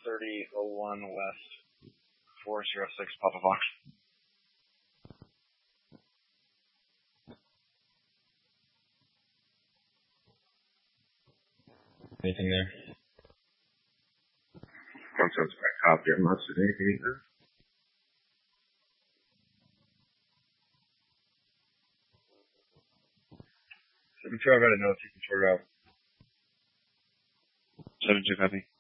3001 West 406 Papa Fox. Anything there? Concept's back copy. I'm not seeing anything either. I've got a note you can sort out. 7-2 copy.